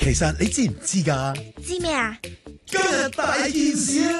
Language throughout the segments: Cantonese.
其實你知唔知㗎？ 知咩啊？ 今日大件事啊！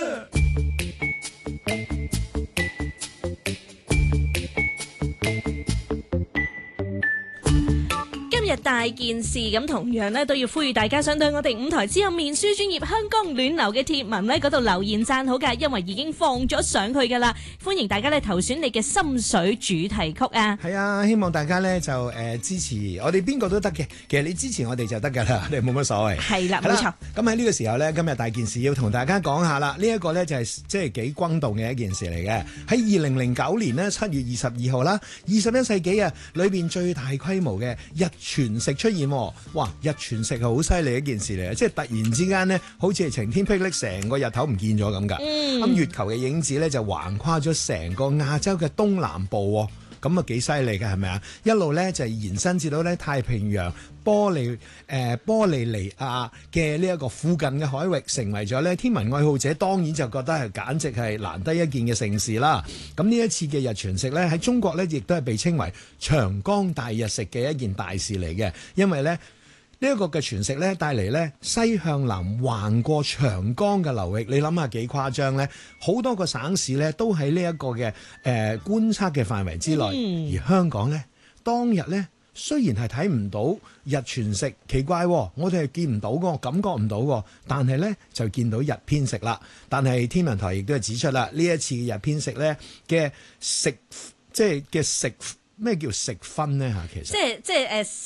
今日大件事咁，同樣咧都要呼籲大家上到我哋5台之後面書專頁香江暖流嘅貼文咧嗰度留言讚好㗎，因為已經放咗上去㗎啦。歡迎大家咧投選你嘅心水主題曲啊！ 係啊，希望大家咧就支持我哋邊個都得嘅。其實你支持我哋就得㗎啦，你冇乜所謂。 係啦，冇錯。 咁喺呢個時候咧，今日大件事要同大家講下啦。呢一個咧就係即係幾轟動嘅一件事嚟嘅。喺2009年呢7月22號啦，21世紀啊裏邊最大規模嘅日全食出現。哇！日全食係好犀利一件事嚟嘅，即係突然之間呢，好似係晴天霹靂，成個日頭唔見咗咁㗎。咁月球嘅影子咧就橫跨咗成個亞洲嘅東南部，咁啊幾犀利嘅係咪啊？一路咧就延伸至到咧太平洋波利尼亞嘅呢一個附近嘅海域，成為咗咧天文愛好者當然就覺得係簡直係難得一見嘅盛事啦。咁呢一次嘅日全食咧喺中國咧亦都係被稱為長江大日食嘅一件大事嚟嘅，因為咧呢一個嘅全食咧帶嚟咧西向南橫過長江嘅流域，你諗下幾誇張咧？好多個省市咧都喺呢一個嘅觀察嘅範圍之內，而香港咧當日咧雖然係睇唔到日全食，奇怪，我哋係見唔到嘅，感覺唔到嘅，但係咧就見到日偏食啦。但係天文台亦都係指出啦，呢一次嘅日偏食咧嘅食，即係嘅食咩叫食分咧嚇？其實即係